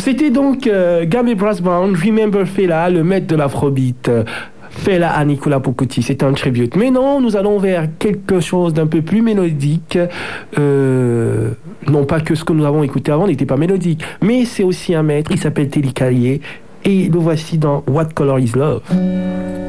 C'était donc Gabby Brass Brown, Remember Fela, le maître de l'afrobeat. Fela à Nicolas Pocotti, c'est un tribute. Mais non, nous allons vers quelque chose d'un peu plus mélodique. Non pas que ce que nous avons écouté avant n'était pas mélodique, mais c'est aussi un maître, il s'appelle Telly Callier, et le voici dans What Color Is Love.